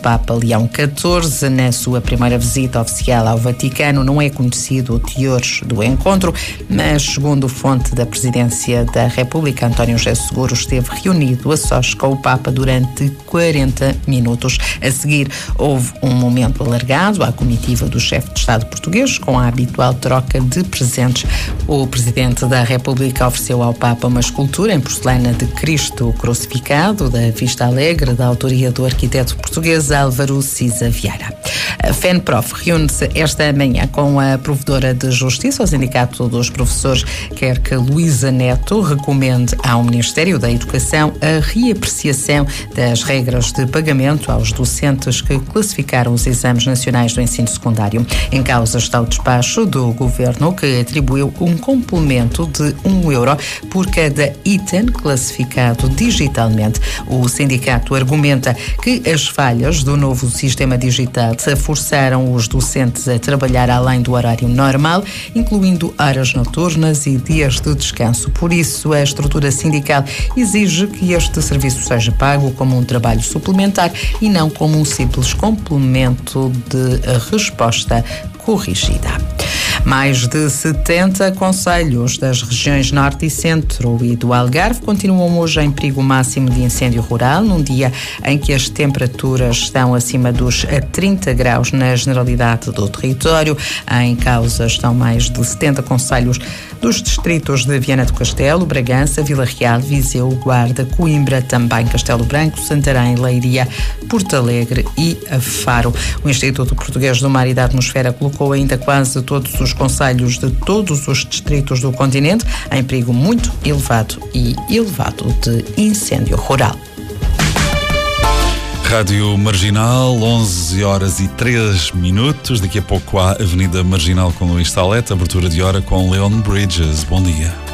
Papa Leão XIV. Na sua primeira visita oficial ao Vaticano, não é conhecido o teor do encontro, mas, segundo fonte da Presidência da República, António José Seguro esteve reunido a sós com o Papa durante 40 minutos. A seguir, houve um momento alargado à comitiva do chefe de Estado português, com a habitual troca de presentes. O Presidente da República ofereceu ao Papa uma escultura em porcelana de Cristo crucificado, da Vista Alegre, da autoria do arquiteto português Álvaro Siza Vieira. A FENPROF reúne-se esta manhã com a Provedora de Justiça. O Sindicato dos Professores quer que Luísa Neto recomende ao Ministério da Educação a reapreciação das regras de pagamento aos docentes que classificaram os exames nacionais do ensino secundário. Em causa está o despacho do Governo, que atribuiu um complemento de €1 por cada item classificado digitalmente. O sindicato argumenta que as falhas do novo sistema digital forçaram os docentes a trabalhar além do horário normal, incluindo horas noturnas e dias de descanso. Por isso, a estrutura sindical exige que este serviço seja pago como um trabalho suplementar e não como um simples complemento de resposta corrigida. Mais de 70 concelhos das regiões Norte e Centro e do Algarve continuam hoje em perigo máximo de incêndio rural, num dia em que as temperaturas estão acima dos 30 graus na generalidade do território. Em causa estão mais de 70 concelhos dos distritos de Viana do Castelo, Bragança, Vila Real, Viseu, Guarda, Coimbra, também Castelo Branco, Santarém, Leiria, Porto Alegre e Faro. O Instituto Português do Mar e da Atmosfera colocou ainda quase todos os concelhos de todos os distritos do continente em perigo muito elevado e elevado de incêndio rural. Rádio Marginal, 11h03. Daqui a pouco há Avenida Marginal com Luís Salete, abertura de hora com Leon Bridges. Bom dia.